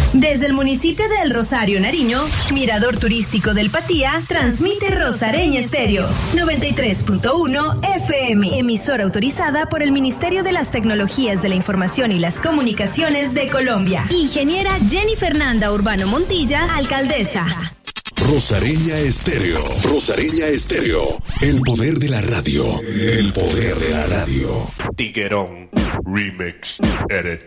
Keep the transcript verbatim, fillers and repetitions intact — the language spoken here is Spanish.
Desde el municipio de El Rosario, Nariño, Mirador Turístico del Patía, transmite Rosareña Estéreo, noventa y tres punto uno F M, emisora autorizada por el Ministerio de las Tecnologías de la Información y las Comunicaciones de Colombia. Ingeniera Jenny Fernanda Urbano Montilla, alcaldesa. Rosareña Estéreo, Rosareña Estéreo, el poder de la radio, el poder de la radio. Tiguerón, remix, edit.